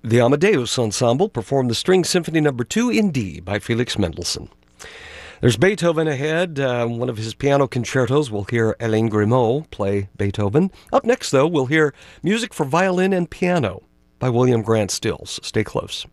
The Amadeus Ensemble performed the String Symphony No. 2 in D by Felix Mendelssohn. There's Beethoven ahead. One of his piano concertos. We'll hear Hélène Grimaud play Beethoven. Up next, though, we'll hear music for violin and piano by William Grant Stills. Stay close.